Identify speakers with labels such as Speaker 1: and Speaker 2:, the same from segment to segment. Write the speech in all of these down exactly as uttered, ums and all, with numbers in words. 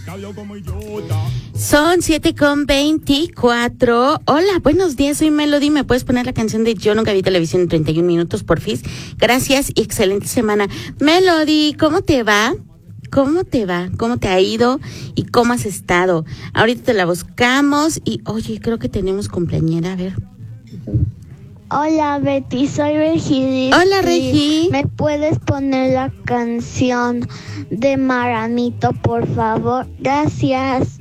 Speaker 1: Son siete con veinticuatro. Hola, buenos días, soy Melody. ¿Me puedes poner la canción de Yo Nunca Vi Televisión en treinta y un minutos, porfis? Gracias y excelente semana. Melody, ¿cómo te va? ¿Cómo te va? ¿Cómo te ha ido? ¿Y cómo has estado? Ahorita te la buscamos y, oye, creo que tenemos cumpleañera, a ver.
Speaker 2: Hola Betty, soy Regi.
Speaker 1: Hola Regi.
Speaker 2: ¿Me puedes poner la canción de Maranito, por favor? Gracias.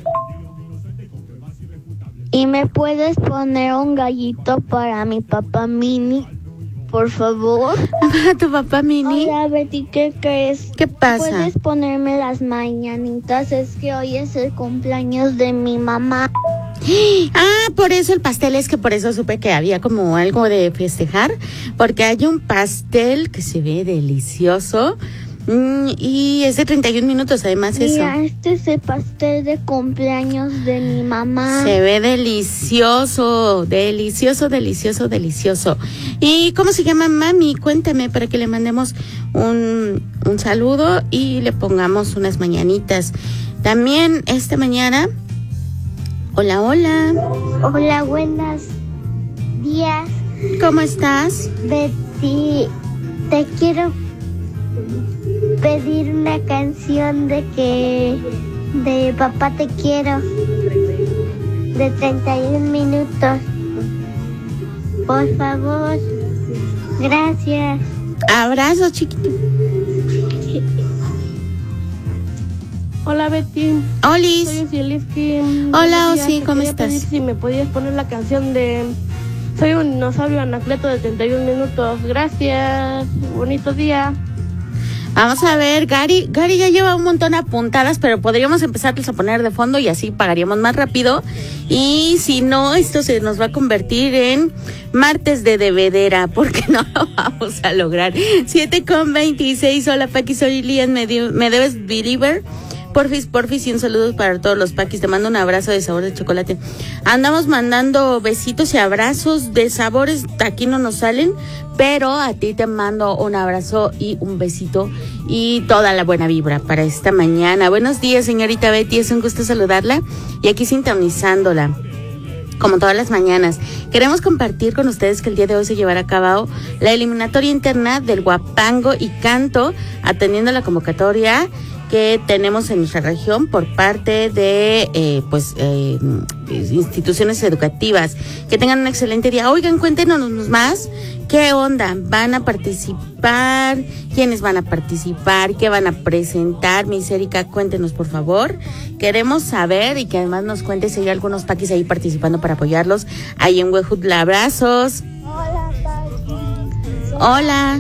Speaker 2: ¿Y me puedes poner un gallito para mi papá Mini, por favor?
Speaker 1: ¿Para tu papá Mini?
Speaker 2: Hola Betty, ¿qué crees?
Speaker 1: ¿Qué pasa?
Speaker 2: ¿Puedes ponerme las mañanitas? Es que hoy es el cumpleaños de mi mamá.
Speaker 1: Ah, por eso el pastel, es que por eso supe que había como algo de festejar, porque hay un pastel que se ve delicioso mmm, y es de treinta y un minutos además.
Speaker 2: Mira,
Speaker 1: eso.
Speaker 2: este es el pastel de cumpleaños de mi mamá.
Speaker 1: Se ve delicioso, delicioso, delicioso, delicioso. ¿Y cómo se llama mami? Cuéntame para que le mandemos un, un saludo y le pongamos unas mañanitas. También esta mañana... Hola, hola.
Speaker 2: Hola, buenos días.
Speaker 1: ¿Cómo estás?
Speaker 2: Betty, te quiero pedir una canción de que de Papá Te Quiero de treinta y un minutos. Por favor. Gracias.
Speaker 1: Abrazo, chiquito.
Speaker 3: Hola Betty.
Speaker 1: Olis.
Speaker 3: Soy Osieliski.
Speaker 1: Hola Osi, ¿cómo estás?
Speaker 3: Si me podías poner la canción de Soy un dinosaurio anacleto de treinta y un minutos. Gracias. Bonito día.
Speaker 1: Vamos a ver, Gary, Gary ya lleva un montón apuntadas, pero podríamos empezarles a poner de fondo y así pagaríamos más rápido. Y si no, esto se nos va a convertir en martes de debedera, porque no lo vamos a lograr. siete con veintiséis, hola Paqui, soy Lian, me, dio, me debes Believer. Porfis, porfis y un saludo para todos los paquis. Te mando un abrazo de sabor de chocolate. Andamos mandando besitos y abrazos de sabores. Aquí no nos salen, pero a ti te mando un abrazo y un besito y toda la buena vibra para esta mañana. Buenos días, señorita Betty. Es un gusto saludarla y aquí sintonizándola. Como todas las mañanas, queremos compartir con ustedes que el día de hoy se llevará a cabo la eliminatoria interna del Guapango y Canto, atendiendo la convocatoria que tenemos en nuestra región por parte de eh, pues eh, instituciones educativas. Que tengan un excelente día. Oigan, cuéntenos más, ¿qué onda? ¿Van a participar? ¿Quiénes van a participar? ¿Qué van a presentar? Miss Erika, cuéntenos por favor. Queremos saber y que además nos cuente si hay algunos paquis ahí participando para apoyarlos ahí en Huejutla. Abrazos.
Speaker 2: Hola, Paqui.
Speaker 1: Hola.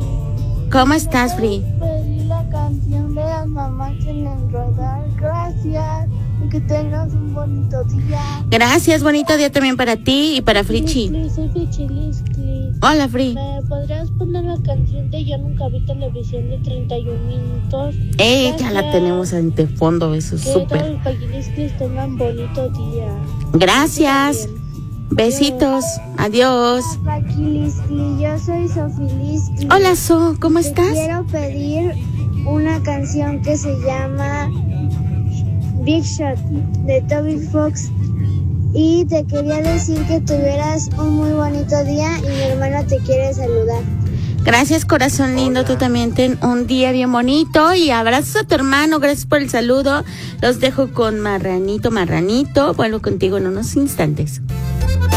Speaker 1: ¿Cómo estás, Fri?
Speaker 2: Canción de las mamás en el radar. Gracias y que tengas un bonito día.
Speaker 1: Gracias, bonito día también para ti y para Frichi.
Speaker 2: Soy Frichi Liskli.
Speaker 1: Hola, Fri.
Speaker 2: ¿Me podrías poner la canción de Yo Nunca Vi Televisión de treinta y un minutos?
Speaker 1: Eh, ya la tenemos de fondo, eso es súper.
Speaker 2: Que todos los Lisklis tengan bonito día.
Speaker 1: Gracias. Besitos. Adiós.
Speaker 2: Hola, Paqui Liskli. Yo soy Sofi Liskli.
Speaker 1: Hola, So, ¿cómo
Speaker 2: Te
Speaker 1: estás?
Speaker 2: quiero pedir una canción que se llama Big Shot de Toby Fox y te quería decir que tuvieras un muy bonito día y mi hermana te quiere saludar.
Speaker 1: Gracias, corazón lindo. Hola. Tú también ten un día bien bonito y abrazos a tu hermano. Gracias por el saludo. Los dejo con Marranito, Marranito. Vuelvo contigo en unos instantes.